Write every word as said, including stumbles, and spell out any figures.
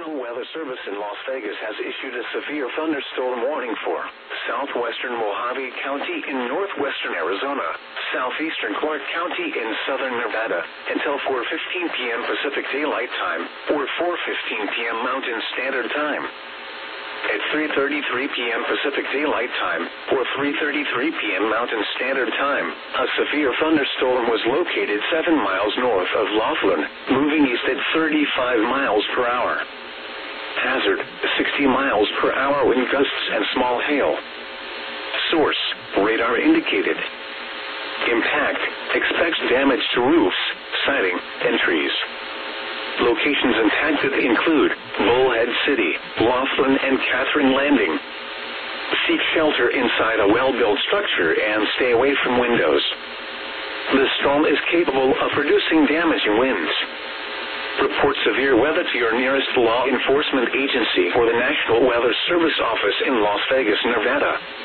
National Weather Service in Las Vegas has issued a severe thunderstorm warning for southwestern Mojave County in northwestern Arizona, southeastern Clark County in southern Nevada until four fifteen p.m. Pacific Daylight Time or four fifteen p.m. Mountain Standard Time. At three thirty-three p.m. Pacific Daylight Time or three thirty-three p.m. Mountain Standard Time, a severe thunderstorm was located seven miles north of Laughlin, moving east at thirty-five miles per hour. Hazard, sixty miles per hour wind gusts and small hail. Source, radar indicated. Impact, expects damage to roofs, siding, and trees. Locations impacted include Bullhead City, Laughlin, and Catherine Landing. Seek shelter inside a well-built structure and stay away from windows. The storm is capable of producing damaging winds. Report severe weather to your nearest law enforcement agency or the National Weather Service office in Las Vegas, Nevada.